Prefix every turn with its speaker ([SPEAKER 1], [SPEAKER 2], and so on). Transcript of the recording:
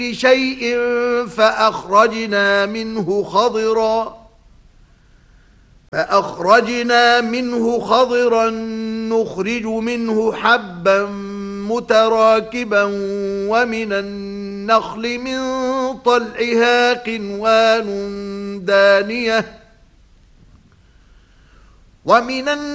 [SPEAKER 1] شيء فأخرجنا منه خضرا نخرج منه حبا متراكبا ومن النخل من طلعها قنوان دانية